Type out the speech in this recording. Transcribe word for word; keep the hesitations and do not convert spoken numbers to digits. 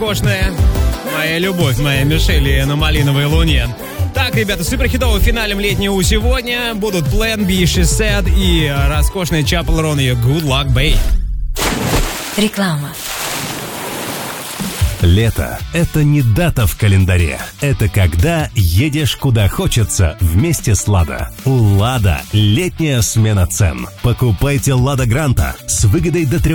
роскошная «Моя любовь», моя Мишель на малиновой луне. Так, ребята, суперхитовым финалем летнего сегодня будут Plan B, She Said и роскошный Chapel Roan ее Good Luck Babe. Реклама. Лето – это не дата в календаре. Это когда едешь куда хочется вместе с «Лада». У «Лада» летняя смена цен. Покупайте «Лада Гранта» с выгодой до трех